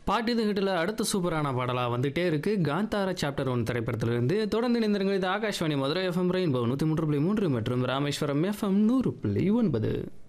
பாட்டு இது ஹிட்டில் அடுத்த சூப்பரான பாடலாக வந்துட்டே இருக்கு. காந்தார சாப்டர் 1 திரைப்படத்திலிருந்து. தொடர்ந்து இணைந்திருங்கள். இது ஆகாஷ்வாணி மதுரை எஃப்எம் ரெயின்போ 103.3 மற்றும் ராமேஸ்வரம் எஃப்எம் 100.9.